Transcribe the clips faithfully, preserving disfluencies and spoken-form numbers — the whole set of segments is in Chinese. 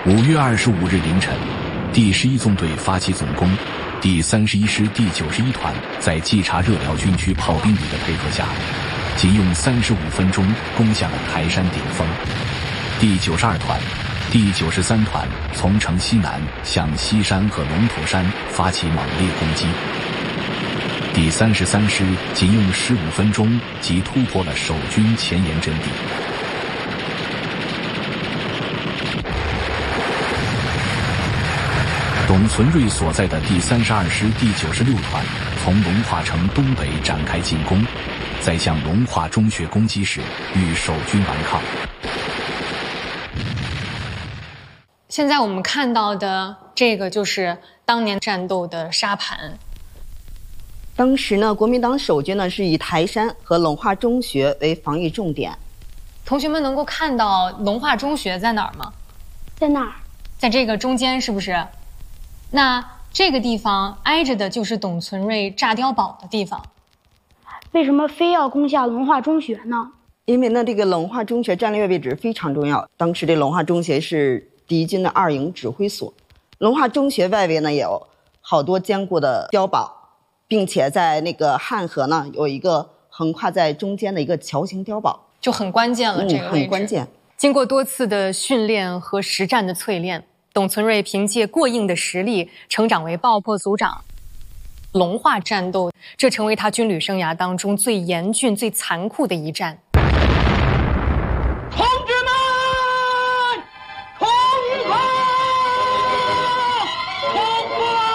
五月二十五日凌晨，第十一纵队发起总攻，第三十一师第九十一团在冀察热辽军区炮兵旅的配合下，仅用三十五分钟攻下了台山顶峰。第九十二团、第九十三团从城西南向西山和龙头山发起猛烈攻击。第三十三师仅用十五分钟即突破了守军前沿阵地。董存瑞所在的第三十二师第九十六团从龙化城东北展开进攻，在向龙化中学攻击时与守军顽抗。 现在我们看到的这个就是当年战斗的沙盘。 当时呢，国民党守军呢是以台山和龙化中学为防御重点。 同学们能够看到龙化中学在哪儿吗？ 在那儿， 在这个中间，是不是？那这个地方挨着的就是董存瑞炸碉堡的地方。 为什么非要攻下龙化中学呢？ 因为呢，这个龙化中学战略位置非常重要。当时这龙化中学是敌军的二营指挥所，龙化中学外围呢也有好多坚固的碉堡，并且在那个汉河呢有一个横跨在中间的一个桥形碉堡， 就很关键了。这个位置、 嗯、很关键。 经过多次的训练和实战的淬炼，董存瑞凭借过硬的实力成长为爆破组长。龙化战斗，这成为他军旅生涯当中最严峻、最残酷的一战。 同志们，冲锋！冲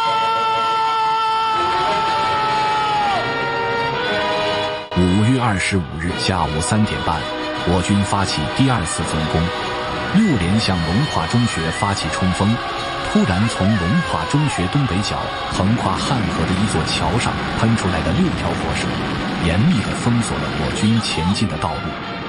锋！ 五月二十五日下午三点半，我军发起第二次总攻，六连向龙化中学发起冲锋。突然从龙化中学东北角横跨汉河的一座桥上喷出来的六条火矢，严密地封锁了我军前进的道路。